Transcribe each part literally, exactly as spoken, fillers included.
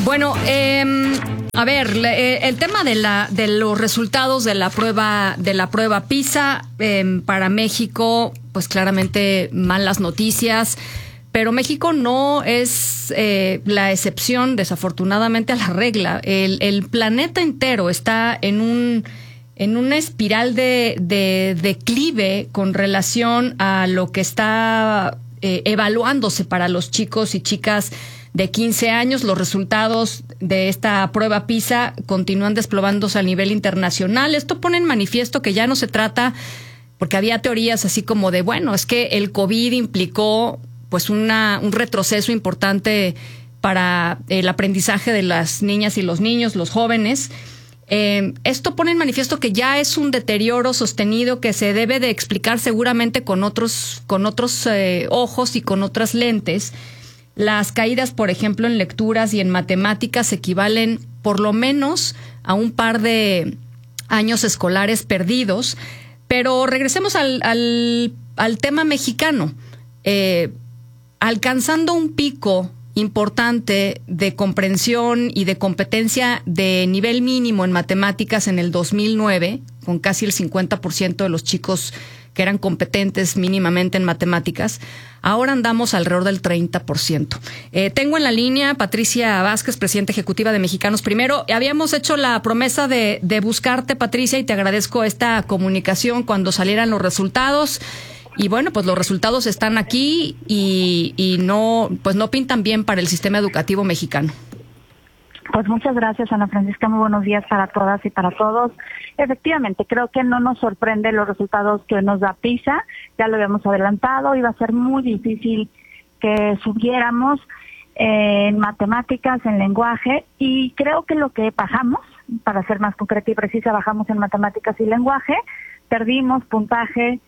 Bueno, eh, a ver, le, el tema de la de los resultados de la prueba de la prueba PISA eh, para México, pues claramente malas noticias. Pero México no es eh, la excepción, desafortunadamente, a la regla. El, el planeta entero está en un en una espiral de, de declive con relación a lo que está eh, evaluándose para los chicos y chicas de quince años. Los resultados de esta prueba PISA continúan desplomándose a nivel internacional. Esto pone en manifiesto que ya no se trata, porque había teorías así como de, bueno, es que el COVID implicó pues una un retroceso importante para el aprendizaje de las niñas y los niños, los jóvenes. Eh, esto pone en manifiesto que ya es un deterioro sostenido que se debe de explicar seguramente con otros con otros eh, ojos y con otras lentes. Las caídas, por ejemplo, en lecturas y en matemáticas equivalen por lo menos a un par de años escolares perdidos. Pero regresemos al, al, al tema mexicano. Eh, alcanzando un pico importante de comprensión y de competencia de nivel mínimo en matemáticas en el dos mil nueve, con casi el cincuenta por ciento de los chicos que eran competentes mínimamente en matemáticas, ahora andamos alrededor del treinta por ciento. Eh, tengo en la línea Patricia Vázquez, presidenta ejecutiva de Mexicanos Primero. Habíamos hecho la promesa de, de buscarte, Patricia, y te agradezco esta comunicación cuando salieran los resultados. Y bueno, pues los resultados están aquí y, y no, pues no pintan bien para el sistema educativo mexicano. Pues muchas gracias, Ana Francisca. Muy buenos días para todas y para todos. Efectivamente, creo que no nos sorprende los resultados que nos da PISA. Ya lo habíamos adelantado. Iba a ser muy difícil que subiéramos en matemáticas, en lenguaje. Y creo que lo que bajamos, para ser más concreta y precisa, bajamos en matemáticas y lenguaje. Perdimos puntaje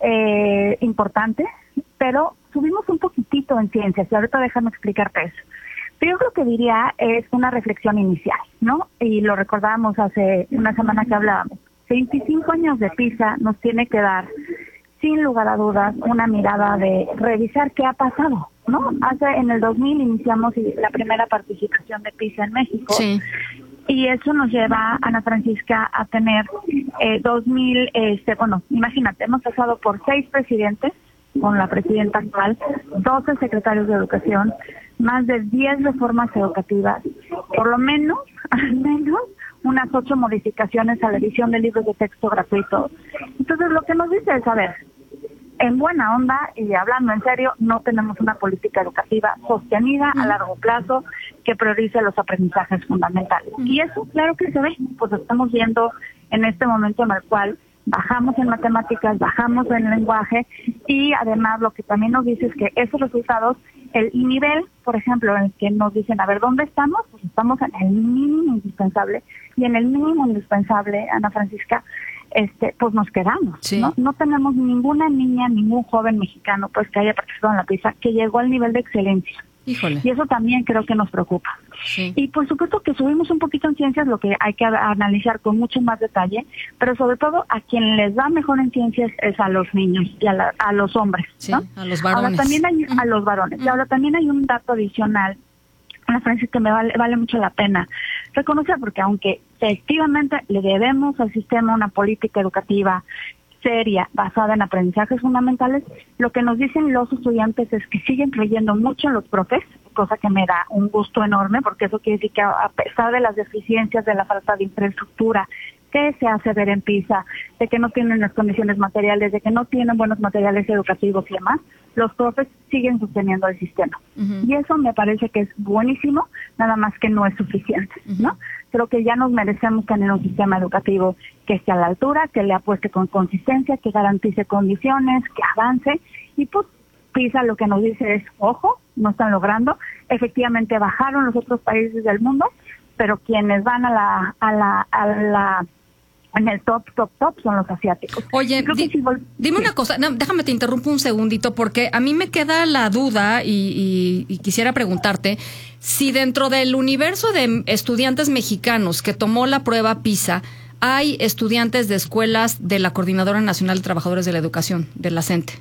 eh, importante, pero subimos un poquitito en ciencias. Y ahorita déjame explicarte eso. Pero yo creo que diría es una reflexión inicial, ¿no? Y lo recordábamos hace una semana que hablábamos. veinticinco años de PISA nos tiene que dar, sin lugar a dudas, una mirada de revisar qué ha pasado, ¿no? Hace en el dos mil iniciamos la primera participación de PISA en México. Sí. Y eso nos lleva, Ana Francisca, a tener eh, dos mil, este, bueno, imagínate, hemos pasado por seis presidentes, con la presidenta actual, doce secretarios de educación, más de diez reformas educativas, por lo menos, al menos, unas ocho modificaciones a la edición de libros de texto gratuitos. Entonces, lo que nos dice es, a ver, en buena onda y hablando en serio, no tenemos una política educativa sostenida a largo plazo que priorice los aprendizajes fundamentales. Y eso, claro que se ve, pues estamos viendo en este momento en el cual bajamos en matemáticas, bajamos en lenguaje y además lo que también nos dice es que esos resultados, el nivel, por ejemplo, en el que nos dicen, a ver, ¿dónde estamos? Pues estamos en el mínimo indispensable y en el mínimo indispensable, Ana Francisca, este, pues nos quedamos, sí. ¿no? No tenemos ninguna niña, ningún joven mexicano pues que haya participado en la PISA que llegó al nivel de excelencia. Híjole. Y eso también creo que nos preocupa. Sí. Y por supuesto que subimos un poquito en ciencias, lo que hay que analizar con mucho más detalle, pero sobre todo a quien les va mejor en ciencias es a los niños y a, la, a los hombres, sí, ¿no? a los varones. Ahora también hay a los varones. Y ahora también hay un dato adicional, Ana Francisca, que me vale, vale mucho la pena reconocer, porque aunque efectivamente le debemos al sistema una política educativa seria, basada en aprendizajes fundamentales, lo que nos dicen los estudiantes es que siguen creyendo mucho en los profes, cosa que me da un gusto enorme, porque eso quiere decir que a pesar de las deficiencias, de la falta de infraestructura que se hace ver en PISA, de que no tienen las condiciones materiales, de que no tienen buenos materiales educativos y demás, los profes siguen sosteniendo el sistema. Uh-huh. Y eso me parece que es buenísimo, nada más que no es suficiente, uh-huh. ¿no? Creo que ya nos merecemos tener un sistema educativo que esté a la altura, que le apueste con consistencia, que garantice condiciones, que avance. Y pues PISA lo que nos dice es, ojo, no están logrando. Efectivamente bajaron los otros países del mundo, pero quienes van a la, a la, a la en el top, top, top son los asiáticos. Oye, di, si vol- dime sí. una cosa, no, déjame te interrumpo un segundito, porque a mí me queda la duda y, y, y quisiera preguntarte si dentro del universo de estudiantes mexicanos que tomó la prueba PISA hay estudiantes de escuelas de la Coordinadora Nacional de Trabajadores de la Educación, de la CENTE.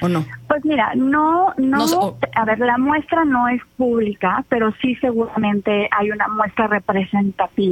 ¿o no? Pues mira, no, no, No sé, o- a ver, la muestra no es pública, pero sí seguramente hay una muestra representativa.